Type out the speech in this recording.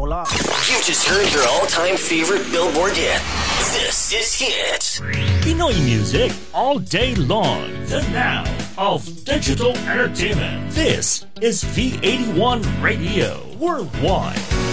啦。 You just heard your all-time favorite Billboard hit. This is Hit. Pinoy music all day long. The now of digital entertainment. This is V81 Radio Worldwide.